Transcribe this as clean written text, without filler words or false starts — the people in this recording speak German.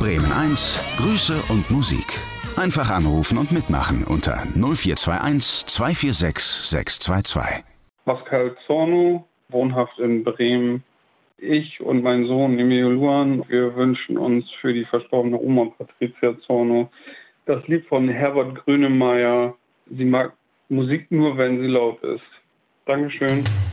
Bremen 1, Grüße und Musik. Einfach anrufen und mitmachen unter 0421 246 622. Pascal Zorno, wohnhaft in Bremen. Ich und mein Sohn Emilio Luan, wir wünschen uns für die verstorbene Oma Patricia Zorno das Lied von Herbert Grönemeyer. Sie mag Musik nur, wenn sie laut ist. Dankeschön.